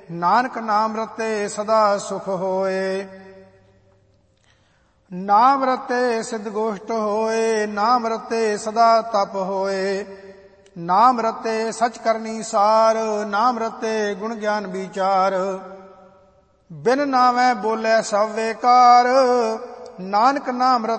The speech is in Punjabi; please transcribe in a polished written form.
ਨਾਨਕ ਨਾਮ ਰਤੇ ਸਦਾ ਸੁਖ ਹੋਏ। ਨਾਮ ਰਤੇ ਸਿੱਧ ਗੋਸ਼ਟ ਹੋਏ, ਨਾਮ ਰਤੇ ਸਦਾ ਤਪ ਹੋਏ। ਨਾਮ ਰਤੇ ਸਚ ਕਰਨੀ ਸਾਰ, ਨਾਮ ਰਤੇ ਗੁਣ ਗਿਆਨ ਵਿਚਾਰ। ਬਿਨ ਨਾਮੈ ਬੋਲੇ ਸਭ ਵੇਕਾਰ, ਨਾਨਕ ਨਾਮ ਰਤੇ